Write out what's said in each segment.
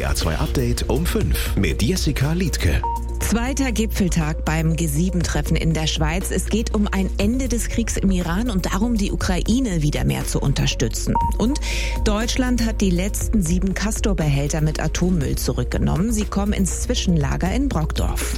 SWR2 Update um 5 mit Jessica Liedtke. Zweiter Gipfeltag beim G7-Treffen in der Schweiz. Es geht um ein Ende des Kriegs im Iran und darum, die Ukraine wieder mehr zu unterstützen. Und Deutschland hat die letzten 7 Castor-Behälter mit Atommüll zurückgenommen. Sie kommen ins Zwischenlager in Brockdorf.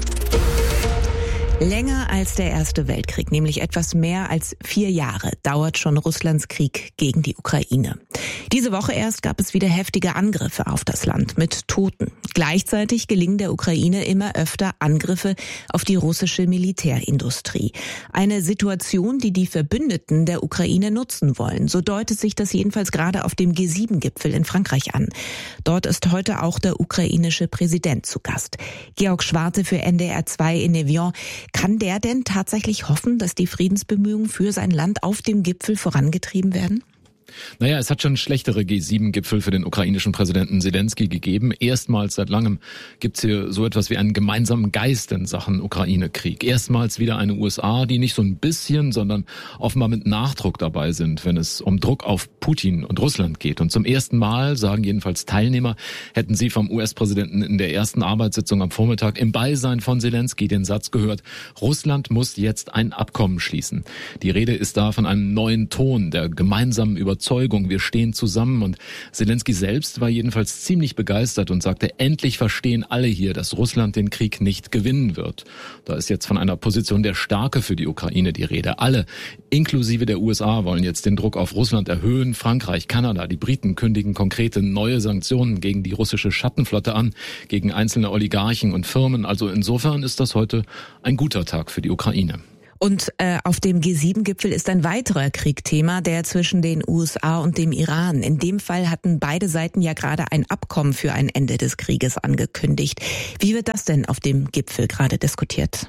Länger als der Erste Weltkrieg, nämlich etwas mehr als 4 Jahre, dauert schon Russlands Krieg gegen die Ukraine. Diese Woche erst gab es wieder heftige Angriffe auf das Land mit Toten. Gleichzeitig gelingen der Ukraine immer öfter Angriffe auf die russische Militärindustrie. Eine Situation, die die Verbündeten der Ukraine nutzen wollen. So deutet sich das jedenfalls gerade auf dem G7-Gipfel in Frankreich an. Dort ist heute auch der ukrainische Präsident zu Gast. Georg Schwarte für NDR 2 in Evian. Kann der denn tatsächlich hoffen, dass die Friedensbemühungen für sein Land auf dem Gipfel vorangetrieben werden? Naja, es hat schon schlechtere G7-Gipfel für den ukrainischen Präsidenten Selenskyj gegeben. Erstmals seit langem gibt's hier so etwas wie einen gemeinsamen Geist in Sachen Ukraine-Krieg. Erstmals wieder eine USA, die nicht so ein bisschen, sondern offenbar mit Nachdruck dabei sind, wenn es um Druck auf Putin und Russland geht. Und zum ersten Mal, sagen jedenfalls Teilnehmer, hätten sie vom US-Präsidenten in der ersten Arbeitssitzung am Vormittag im Beisein von Selenskyj den Satz gehört: Russland muss jetzt ein Abkommen schließen. Die Rede ist da von einem neuen Ton der gemeinsamen Überzeugung, wir stehen zusammen. Und Selenskyj selbst war jedenfalls ziemlich begeistert und sagte, endlich verstehen alle hier, dass Russland den Krieg nicht gewinnen wird. Da ist jetzt von einer Position der Stärke für die Ukraine die Rede. Alle, inklusive der USA, wollen jetzt den Druck auf Russland erhöhen. Frankreich, Kanada, die Briten kündigen konkrete neue Sanktionen gegen die russische Schattenflotte an, gegen einzelne Oligarchen und Firmen. Also insofern ist das heute ein guter Tag für die Ukraine. Und auf dem G7-Gipfel ist ein weiterer Krieg Thema, der zwischen den USA und dem Iran. In dem Fall hatten beide Seiten ja gerade ein Abkommen für ein Ende des Krieges angekündigt. Wie wird das denn auf dem Gipfel gerade diskutiert?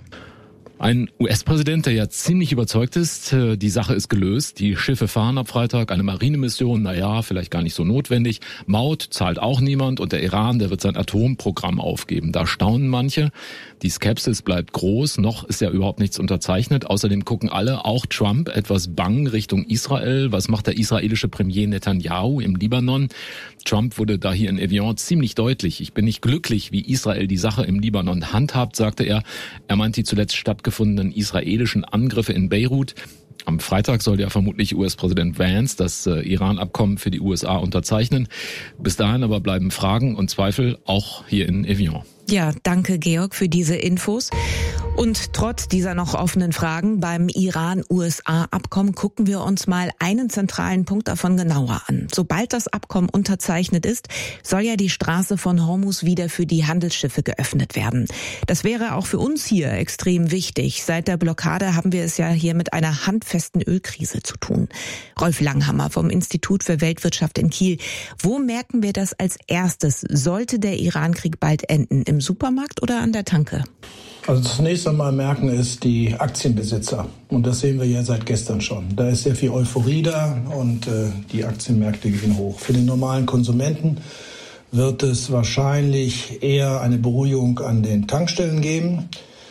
Ein US-Präsident, der ja ziemlich überzeugt ist, die Sache ist gelöst. Die Schiffe fahren ab Freitag, eine Marinemission, naja, vielleicht gar nicht so notwendig. Maut zahlt auch niemand und der Iran, der wird sein Atomprogramm aufgeben. Da staunen manche. Die Skepsis bleibt groß. Noch ist ja überhaupt nichts unterzeichnet. Außerdem gucken alle, auch Trump, etwas bang Richtung Israel. Was macht der israelische Premier Netanyahu im Libanon? Trump wurde da hier in Evian ziemlich deutlich. Ich bin nicht glücklich, wie Israel die Sache im Libanon handhabt, sagte er. Er meint die zuletzt stattgefundenen israelischen Angriffe in Beirut. Am Freitag soll ja vermutlich US-Präsident Vance das Iran-Abkommen für die USA unterzeichnen. Bis dahin aber bleiben Fragen und Zweifel auch hier in Evian. Ja, danke Georg für diese Infos. Und trotz dieser noch offenen Fragen beim Iran-USA-Abkommen gucken wir uns mal einen zentralen Punkt davon genauer an. Sobald das Abkommen unterzeichnet ist, soll ja die Straße von Hormuz wieder für die Handelsschiffe geöffnet werden. Das wäre auch für uns hier extrem wichtig. Seit der Blockade haben wir es ja hier mit einer handfesten Ölkrise zu tun. Rolf Langhammer vom Institut für Weltwirtschaft in Kiel. Wo merken wir das als erstes? Sollte der Iran-Krieg bald enden? Im Supermarkt oder an der Tanke? Also zunächst einmal merken es die Aktienbesitzer. Und das sehen wir ja seit gestern schon. Da ist sehr viel Euphorie da und die Aktienmärkte gehen hoch. Für den normalen Konsumenten wird es wahrscheinlich eher eine Beruhigung an den Tankstellen geben.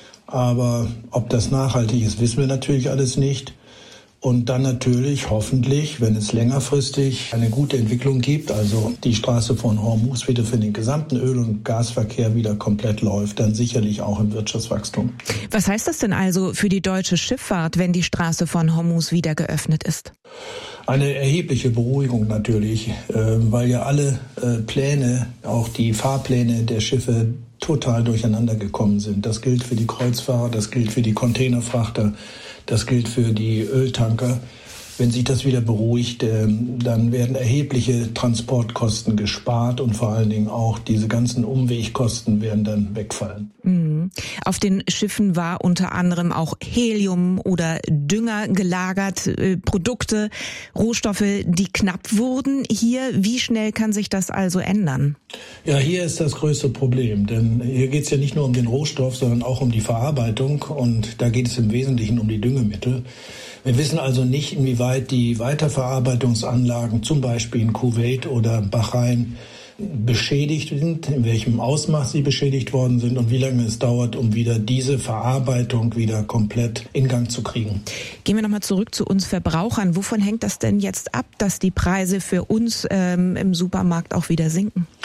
Aber ob das nachhaltig ist, wissen wir natürlich alles nicht. Und dann natürlich, hoffentlich, wenn es längerfristig eine gute Entwicklung gibt, also die Straße von Hormuz wieder für den gesamten Öl- und Gasverkehr wieder komplett läuft, dann sicherlich auch im Wirtschaftswachstum. Was heißt das denn also für die deutsche Schifffahrt, wenn die Straße von Hormuz wieder geöffnet ist? Eine erhebliche Beruhigung natürlich, weil ja alle Pläne, auch die Fahrpläne der Schiffe total durcheinander gekommen sind. Das gilt für die Kreuzfahrer, das gilt für die Containerfrachter, das gilt für die Öltanker. Wenn sich das wieder beruhigt, dann werden erhebliche Transportkosten gespart und vor allen Dingen auch diese ganzen Umwegkosten werden dann wegfallen. Mhm. Auf den Schiffen war unter anderem auch Helium oder Dünger gelagert, Produkte, Rohstoffe, die knapp wurden. Hier, wie schnell kann sich das also ändern? Ja, hier ist das größte Problem, denn hier geht es ja nicht nur um den Rohstoff, sondern auch um die Verarbeitung und da geht es im Wesentlichen um die Düngemittel. Wir wissen also nicht, inwieweit die Weiterverarbeitungsanlagen, zum Beispiel in Kuwait oder Bahrain, beschädigt sind, in welchem Ausmaß sie beschädigt worden sind und wie lange es dauert, um wieder diese Verarbeitung wieder komplett in Gang zu kriegen. Gehen wir nochmal zurück zu uns Verbrauchern. Wovon hängt das denn jetzt ab, dass die Preise für uns im Supermarkt auch wieder sinken?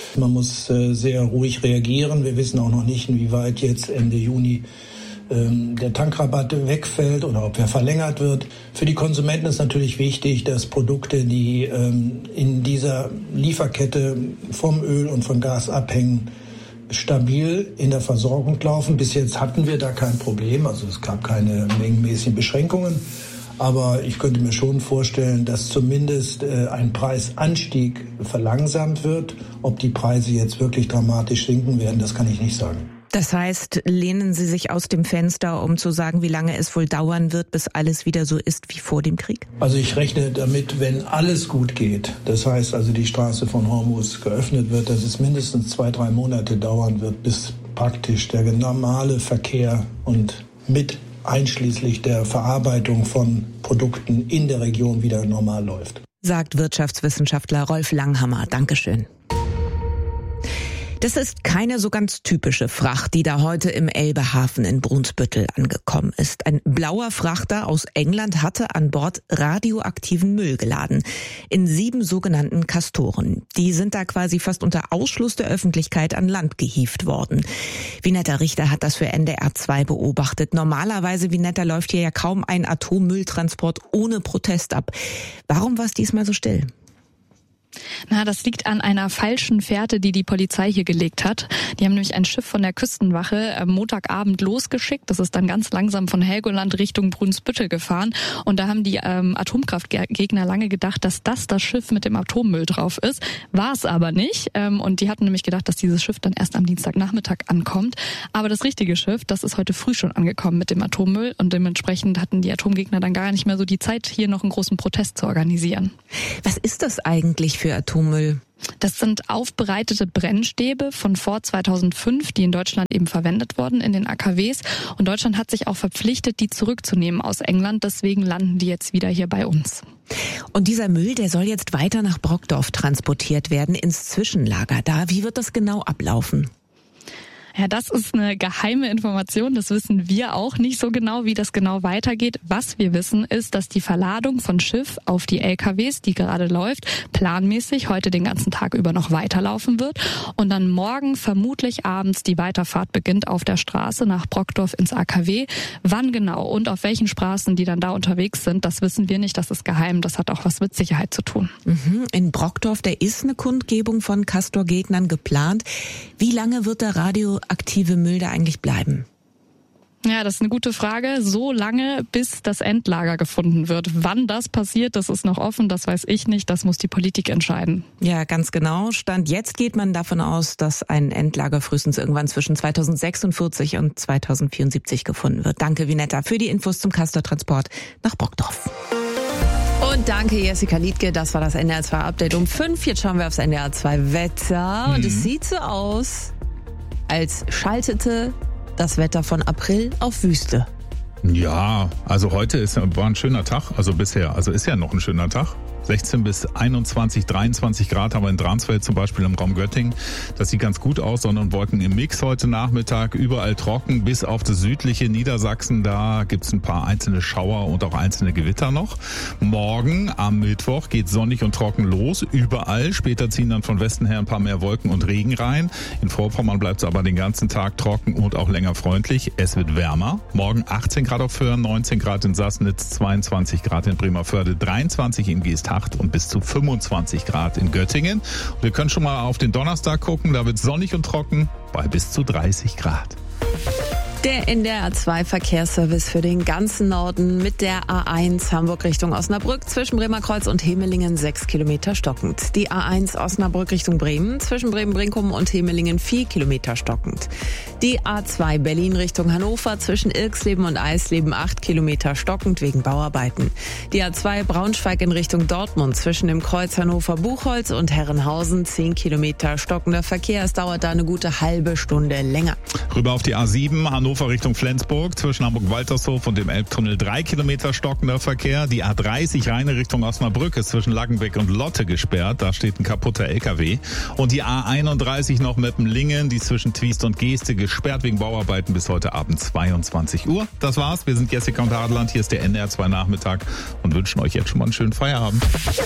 Man muss sehr ruhig reagieren. Wir wissen auch noch nicht, inwieweit jetzt Ende Juni der Tankrabatt wegfällt oder ob er verlängert wird. Für die Konsumenten ist natürlich wichtig, dass Produkte, die in dieser Lieferkette vom Öl und von Gas abhängen, stabil in der Versorgung laufen. Bis jetzt hatten wir da kein Problem, also es gab keine mengenmäßigen Beschränkungen. Aber ich könnte mir schon vorstellen, dass zumindest ein Preisanstieg verlangsamt wird. Ob die Preise jetzt wirklich dramatisch sinken werden, das kann ich nicht sagen. Das heißt, lehnen Sie sich aus dem Fenster, um zu sagen, wie lange es wohl dauern wird, bis alles wieder so ist wie vor dem Krieg? Also ich rechne damit, wenn alles gut geht, das heißt also die Straße von Hormuz geöffnet wird, dass es mindestens 2-3 Monate dauern wird, bis praktisch der normale Verkehr und mit einschließlich der Verarbeitung von Produkten in der Region wieder normal läuft. Sagt Wirtschaftswissenschaftler Rolf Langhammer. Dankeschön. Das ist keine so ganz typische Fracht, die da heute im Elbehafen in Brunsbüttel angekommen ist. Ein blauer Frachter aus England hatte an Bord radioaktiven Müll geladen. In 7 sogenannten Castoren. Die sind da quasi fast unter Ausschluss der Öffentlichkeit an Land gehievt worden. Vinetta Richter hat das für NDR 2 beobachtet. Normalerweise, Vinetta, läuft hier ja kaum ein Atommülltransport ohne Protest ab. Warum war es diesmal so still? Das liegt an einer falschen Fährte, die Polizei hier gelegt hat. Die haben nämlich ein Schiff von der Küstenwache am Montagabend losgeschickt. Das ist dann ganz langsam von Helgoland Richtung Brunsbüttel gefahren. Und da haben die Atomkraftgegner lange gedacht, dass das Schiff mit dem Atommüll drauf ist. War es aber nicht. Und die hatten nämlich gedacht, dass dieses Schiff dann erst am Dienstagnachmittag ankommt. Aber das richtige Schiff, das ist heute früh schon angekommen mit dem Atommüll. Und dementsprechend hatten die Atomgegner dann gar nicht mehr so die Zeit, hier noch einen großen Protest zu organisieren. Was ist das eigentlich für Atommüll? Das sind aufbereitete Brennstäbe von vor 2005, die in Deutschland eben verwendet wurden in den AKWs. Und Deutschland hat sich auch verpflichtet, die zurückzunehmen aus England. Deswegen landen die jetzt wieder hier bei uns. Und dieser Müll, der soll jetzt weiter nach Brockdorf transportiert werden, ins Zwischenlager da. Wie wird das genau ablaufen? Ja, das ist eine geheime Information. Das wissen wir auch nicht so genau, wie das genau weitergeht. Was wir wissen, ist, dass die Verladung von Schiff auf die LKWs, die gerade läuft, planmäßig heute den ganzen Tag über noch weiterlaufen wird und dann morgen vermutlich abends die Weiterfahrt beginnt auf der Straße nach Brockdorf ins AKW. Wann genau und auf welchen Straßen die dann da unterwegs sind, das wissen wir nicht. Das ist geheim. Das hat auch was mit Sicherheit zu tun. In Brockdorf, da ist eine Kundgebung von Castor-Gegnern geplant. Wie lange wird der radioaktive Müll da eigentlich bleiben? Ja, das ist eine gute Frage. So lange, bis das Endlager gefunden wird. Wann das passiert, das ist noch offen, das weiß ich nicht. Das muss die Politik entscheiden. Ja, ganz genau. Stand jetzt geht man davon aus, dass ein Endlager frühestens irgendwann zwischen 2046 und 2074 gefunden wird. Danke, Vinetta, für die Infos zum Castor-Transport nach Brockdorf. Und danke, Jessica Liedtke. Das war das NDR 2 Update um 5. Jetzt schauen wir aufs NDR 2 Wetter. Und es sieht so aus, als schaltete das Wetter von April auf Wüste. Ja, also heute war ein schöner Tag, also bisher. Also ist ja noch ein schöner Tag. 16 bis 21, 23 Grad haben wir in Dransfeld zum Beispiel im Raum Göttingen. Das sieht ganz gut aus, Sonne und Wolken im Mix heute Nachmittag. Überall trocken, bis auf das südliche Niedersachsen. Da gibt's ein paar einzelne Schauer und auch einzelne Gewitter noch. Morgen am Mittwoch geht sonnig und trocken los. Überall. Später ziehen dann von Westen her ein paar mehr Wolken und Regen rein. In Vorpommern bleibt es aber den ganzen Tag trocken und auch länger freundlich. Es wird wärmer. Morgen 18 Grad auf Föhren, 19 Grad in Sassnitz, 22 Grad in Bremervörde, 23 in Geesthacht und bis zu 25 Grad in Göttingen. Und wir können schon mal auf den Donnerstag gucken, da wird es sonnig und trocken bei bis zu 30 Grad. Der NDR 2 Verkehrsservice für den ganzen Norden mit der A1 Hamburg Richtung Osnabrück zwischen Bremerkreuz und Hemelingen 6 Kilometer stockend. Die A1 Osnabrück Richtung Bremen zwischen Bremen-Brinkum und Hemelingen 4 Kilometer stockend. Die A2 Berlin Richtung Hannover zwischen Ilksleben und Eisleben 8 Kilometer stockend wegen Bauarbeiten. Die A2 Braunschweig in Richtung Dortmund zwischen dem Kreuz Hannover-Buchholz und Herrenhausen 10 Kilometer stockender Verkehr. Es dauert da eine gute halbe Stunde länger. Rüber auf die A7 Hannover Richtung Flensburg zwischen Hamburg-Waltershof und dem Elbtunnel 3 Kilometer stockender Verkehr. Die A30 Rheine Richtung Osnabrück ist zwischen Laggenbeck und Lotte gesperrt. Da steht ein kaputter LKW. Und die A31 noch Meppenlingen, die zwischen Twiest und Geeste gesperrt wegen Bauarbeiten bis heute Abend 22 Uhr. Das war's. Wir sind Jessica und Hadeland. Hier ist der NDR 2 Nachmittag und wünschen euch jetzt schon mal einen schönen Feierabend.